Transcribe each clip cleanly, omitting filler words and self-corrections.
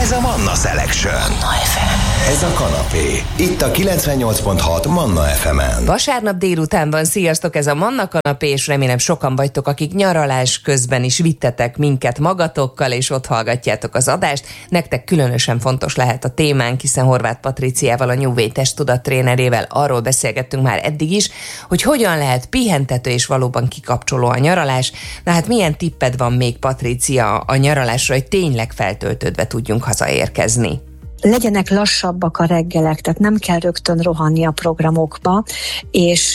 Ez a Manna Selection. Manna FM. Ez a kanapé. Itt a 98.6 Manna FM-en. Vasárnap délután van, sziasztok, ez a Manna kanapé, és remélem sokan vagytok, akik nyaralás közben is vittetek minket magatokkal, és ott hallgatjátok az adást. Nektek különösen fontos lehet a témánk, hiszen Horváth Patriciával, a New Way testtudattrénerével arról beszélgettünk már eddig is, hogy hogyan lehet pihentető és valóban kikapcsoló a nyaralás. Na hát milyen tipped van még, Patricia, a nyaralásra, hogy tényleg feltöltődve tudjunk hazaérkezni? Legyenek lassabbak a reggelek, tehát nem kell rögtön rohanni a programokba, és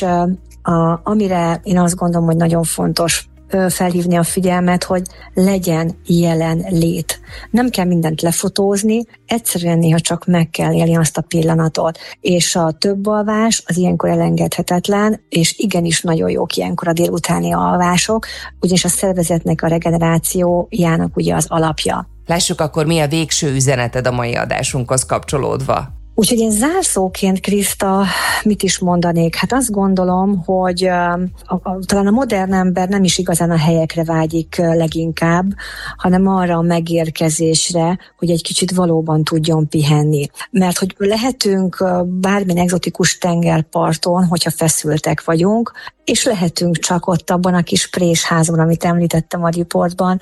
amire én azt gondolom, hogy nagyon fontos felhívni a figyelmet, hogy legyen jelen lét. Nem kell mindent lefotózni, egyszerűen néha csak meg kell élni azt a pillanatot. És a több alvás az ilyenkor elengedhetetlen, és igenis nagyon jók ilyenkor a délutáni alvások, ugyanis a szervezetnek a regenerációjának ugye az alapja. Lássuk akkor, mi a végső üzeneted a mai adásunkhoz kapcsolódva. Úgyhogy én zárszóként, Kriszta, mit is mondanék? Hát azt gondolom, hogy talán a modern ember nem is igazán a helyekre vágyik leginkább, hanem arra a megérkezésre, hogy egy kicsit valóban tudjon pihenni. Mert hogy lehetünk bármilyen egzotikus tengerparton, hogyha feszültek vagyunk, és lehetünk csak ott abban a kis présházban, amit említettem a riportban,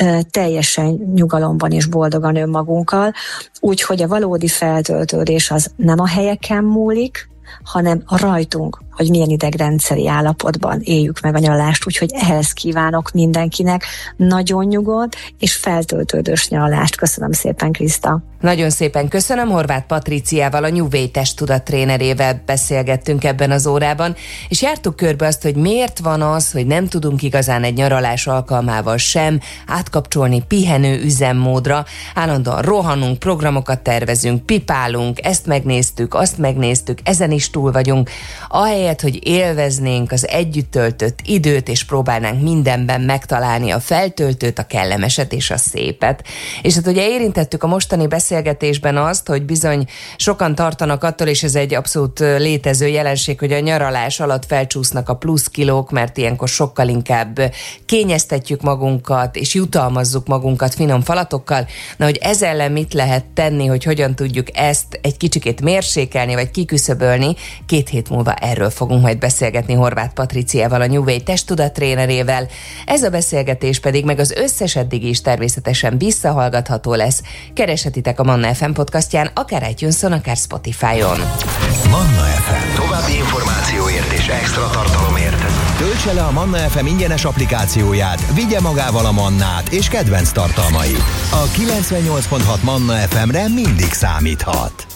teljesen nyugalomban és boldogan önmagunkkal. Úgyhogy a valódi feltöltődés az nem a helyeken múlik, hanem rajtunk, hogy milyen idegrendszeri állapotban éljük meg a nyaralást. Úgyhogy ehhez kívánok mindenkinek nagyon nyugodt és feltöltődős nyaralást. Köszönöm szépen, Kriszta. Nagyon szépen köszönöm. Horváth Patriciával, a New Way testtudattrénerével beszélgettünk ebben az órában, és jártuk körbe azt, hogy miért van az, hogy nem tudunk igazán egy nyaralás alkalmával sem átkapcsolni pihenő üzemmódra. Állandóan rohanunk, programokat tervezünk, pipálunk, ezt megnéztük, azt megnéztük, ezen is túl vagyunk. Ahelyett, hogy élveznénk az együtt töltött időt, és próbálnánk mindenben megtalálni a feltöltőt, a kellemeset és a szépet. És hát ugye érintettük a mostani beszélgetésben azt, hogy bizony sokan tartanak attól, és ez egy abszolút létező jelenség, hogy a nyaralás alatt felcsúsznak a plusz kilók, mert ilyenkor sokkal inkább kényeztetjük magunkat, és jutalmazzuk magunkat finom falatokkal. Na, hogy ez ellen mit lehet tenni, hogy hogyan tudjuk ezt egy kicsikét mérsékelni, vagy kiküszöbölni, 2 hét múlva erről fogunk majd beszélgetni Horváth Patriciával, a New Way testtudattrénerével. Ez a beszélgetés pedig meg az összes eddig is természetesen visszahallgatható lesz. Kereshetitek a Manna FM podcastján, akár iTunes-on, akár Spotify-on. Manna FM. További információért és extra tartalomért töltse le a Manna FM ingyenes applikációját, vigye magával a Mannát és kedvenc tartalmait. A 98.6 Manna FM-re mindig számíthat.